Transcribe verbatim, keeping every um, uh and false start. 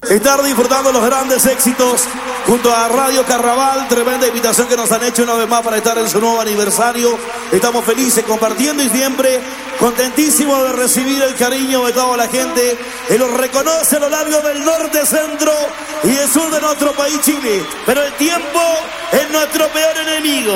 Estar disfrutando los grandes éxitos junto a Radio Carnaval. Tremenda invitación que nos han hecho una vez más para estar en su nuevo aniversario. Estamos felices compartiendo y siempre contentísimos de recibir el cariño de toda la gente que los reconoce a lo largo del norte, centro y el sur de nuestro país, Chile. Pero el tiempo es nuestro peor enemigo.